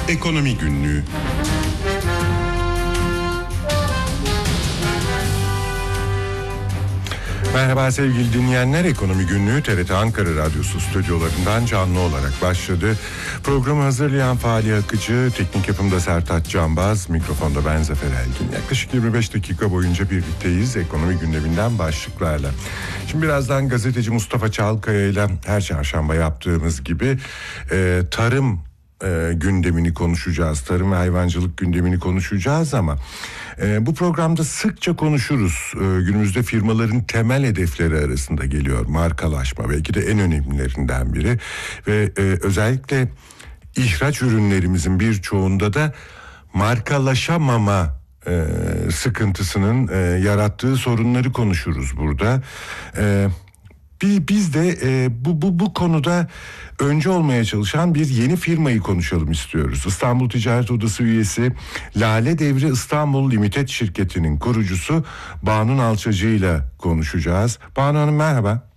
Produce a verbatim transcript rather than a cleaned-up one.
Ekonomi Günlüğü. Merhaba sevgili dinleyenler, Ekonomi Günlüğü T R T Ankara Radyosu stüdyolarından canlı olarak başladı. Programı hazırlayan Fahri Akıcı, teknik yapımda Sertaç Canbaz, mikrofonda ben Zafer Elgin. Yaklaşık yirmi beş dakika boyunca birlikteyiz ekonomi gündeminden başlıklarla. Şimdi birazdan gazeteci Mustafa Çalkaya ile her çarşamba yaptığımız gibi e, tarım e, gündemini konuşacağız. Tarım ve hayvancılık gündemini konuşacağız ama e, bu programda sıkça konuşuruz. E, günümüzde firmaların temel hedefleri arasında geliyor markalaşma, belki de en önemlilerinden biri ve e, özellikle ihraç ürünlerimizin birçoğunda da markalaşamama e, sıkıntısının e, yarattığı sorunları konuşuruz burada. E, Biz de e, bu, bu, bu konuda önce olmaya çalışan bir yeni firmayı konuşalım istiyoruz. İstanbul Ticaret Odası üyesi Lale Devri İstanbul Limited şirketinin kurucusu Banu Nalçacı ile konuşacağız. Banu Hanım merhaba.